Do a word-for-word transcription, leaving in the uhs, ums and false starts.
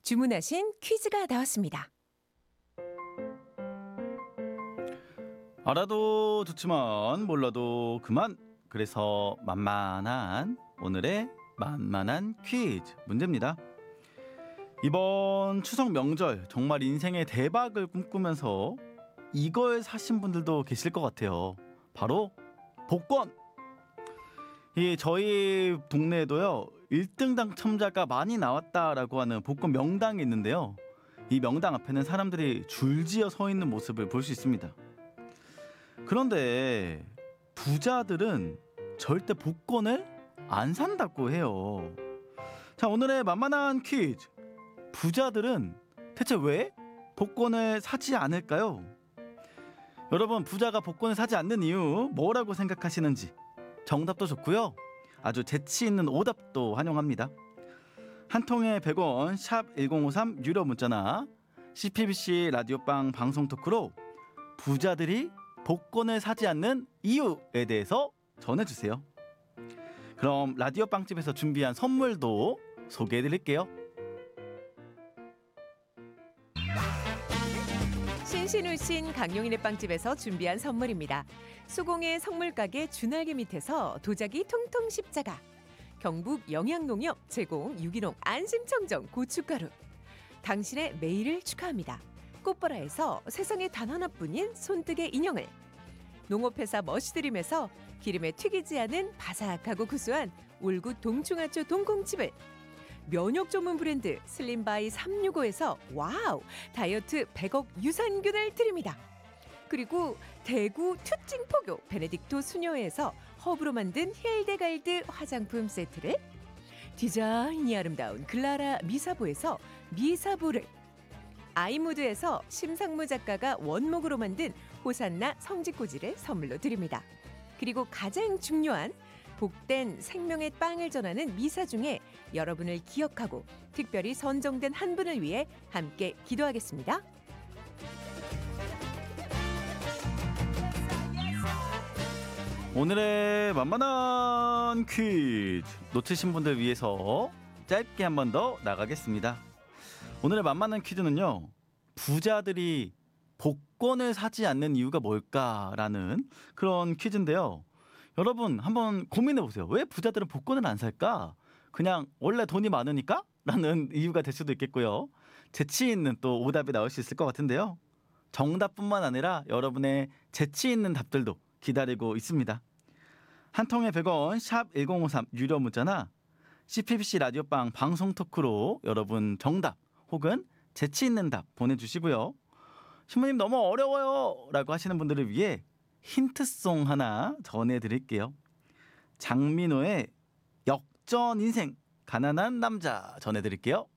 주문하신 퀴즈가 나왔습니다. 알아도 좋지만 몰라도 그만. 그래서 만만한 오늘의 만만한 퀴즈 문제입니다. 이번 추석 명절 정말 인생의 대박을 꿈꾸면서 이걸 사신 분들도 계실 것 같아요. 바로 복권. 이 저희 동네에도요 일 등 당첨자가 많이 나왔다라고 하는 복권 명당이 있는데요. 이 명당 앞에는 사람들이 줄지어 서 있는 모습을 볼 수 있습니다. 그런데 부자들은 절대 복권을 안 산다고 해요. 자, 오늘의 만만한 퀴즈. 부자들은 대체 왜 복권을 사지 않을까요? 여러분, 부자가 복권을 사지 않는 이유 뭐라고 생각하시는지 정답도 좋고요. 아주 재치 있는 오답도 환영합니다. 한 통에 백 원 샵 일공오삼 유료 문자나 씨피비씨 라디오빵 방송 토크로 부자들이 복권을 사지 않는 이유에 대해서 전해주세요. 그럼 라디오 빵집에서 준비한 선물도 소개해드릴게요. 신신울신 강용인의 빵집에서 준비한 선물입니다. 수공예 성물가게 준알개 밑에서 도자기 통통 십자가, 경북 영양농협 제공 유기농 안심청정 고춧가루, 당신의 매일을 축하합니다. 꽃보라에서 세상에 단 하나뿐인 손뜨개 인형을, 농업회사 머시드림에서 기름에 튀기지 않은 바삭하고 구수한 울구 동충하초 동콩칩을, 면역 전문 브랜드 슬림바이 삼육오에서 와우 다이어트 백억 유산균을 드립니다. 그리고 대구 투찡포교 베네딕토 수녀에서 허브로 만든 힐데갈드 화장품 세트를, 디자인이 아름다운 글라라 미사보에서 미사보를, 아이무드에서 심상무 작가가 원목으로 만든 호산나 성지꼬지를 선물로 드립니다. 그리고 가장 중요한 복된 생명의 빵을 전하는 미사 중에 여러분을 기억하고 특별히 선정된 한 분을 위해 함께 기도하겠습니다. 오늘의 만만한 퀴즈 놓치신 분들 위해서 짧게 한 번 더 나가겠습니다. 오늘의 만만한 퀴즈는요, 부자들이 복권을 사지 않는 이유가 뭘까라는 그런 퀴즈인데요. 여러분 한번 고민해보세요. 왜 부자들은 복권을 안 살까? 그냥 원래 돈이 많으니까? 라는 이유가 될 수도 있겠고요. 재치 있는 또 오답이 나올 수 있을 것 같은데요. 정답뿐만 아니라 여러분의 재치 있는 답들도 기다리고 있습니다. 한 통에 백 원 샵 일공오삼 유료 문자나 씨피비씨 라디오빵 방송 토크로 여러분 정답 혹은 재치 있는 답 보내주시고요. 신부님 너무 어려워요 라고 하시는 분들을 위해 힌트송 하나 전해드릴게요. 장민호의 역전 인생 가난한 남자 전해드릴게요.